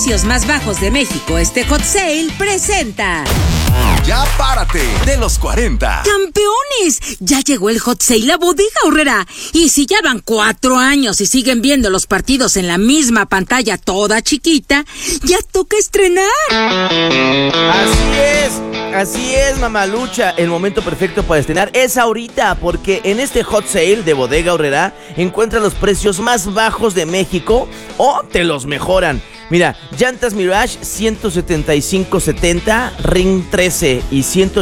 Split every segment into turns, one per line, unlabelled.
precios más bajos de México, este Hot Sale presenta...
Ya párate de los 40.
¡Campeones! Ya llegó el Hot Sale a Bodega Aurrerá. Y si ya van 4 años y siguen viendo los partidos en la misma pantalla toda chiquita, ya toca estrenar.
Así es, mamalucha. El momento perfecto para estrenar es ahorita, porque en este Hot Sale de Bodega Aurrerá encuentras los precios más bajos de México o te los mejoran. Mira, llantas Mirage 175/70 Ring 13 y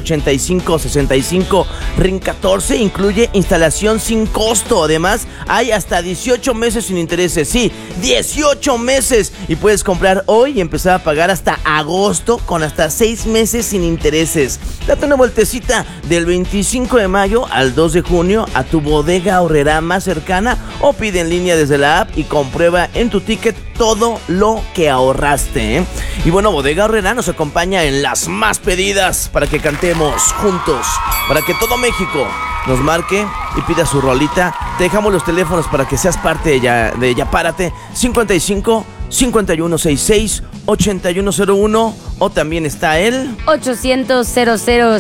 185/65 Ring 14, incluye instalación sin costo. Además, hay hasta 18 meses sin intereses. Sí, 18 meses. Y puedes comprar hoy y empezar a pagar hasta agosto con hasta 6 meses sin intereses. Date una vueltecita del 25 de mayo al 2 de junio a tu Bodega Aurrerá más cercana o pide en línea desde la app y comprueba en tu ticket todo lo que ahorraste, ¿eh? Y bueno, Bodega Aurrerá nos acompaña en las más pedidas para que cantemos juntos, para que todo México nos marque y pida su rolita. Te dejamos los teléfonos para que seas parte de Ya Párate: 55 5166 8101, o también está el
800 00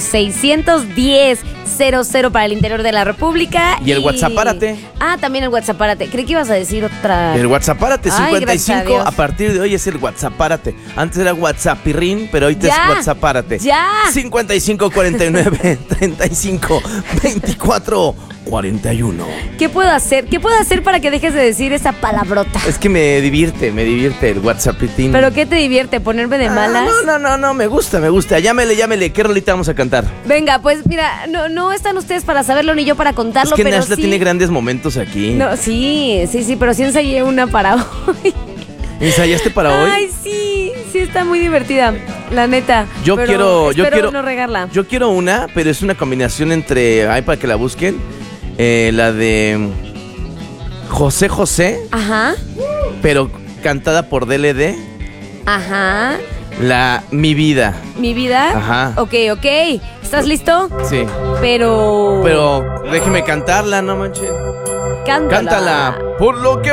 610 00 para el interior de la República.
Y el WhatsApp Párate.
También el WhatsApp Párate. Creí que ibas a decir otra.
El WhatsApp Párate 55.
A
partir de hoy es el WhatsApp Párate. Antes era WhatsApp Pirrín, pero hoy te es WhatsApp Párate.
Ya.
55 49 35 24 41.
¿Qué puedo hacer? ¿Qué puedo hacer para que dejes de decir esa palabrota?
Es que me divierte el WhatsApp Pirrín.
¿Pero qué te divierte? ¿Ponerme de malas?
No, me gusta. Llámele. ¿Qué rolita vamos a cantar?
Venga, pues mira, no están ustedes para saberlo ni yo para contarlo,
es que
pero
Nashla
sí
tiene grandes momentos aquí.
No, sí, pero sí ensayé una para hoy.
¿Ensayaste para hoy?
Ay, sí está muy divertida, la neta.
Yo quiero
no regarla.
Yo quiero una, pero es una combinación entre, para que la busquen, la de José José.
Ajá.
Pero cantada por DLD.
Ajá.
Mi vida.
¿Mi vida?
Ajá.
Ok. ¿Estás listo?
Sí.
Pero
déjeme cantarla, no manches.
Cántala.
Cántala. Por lo que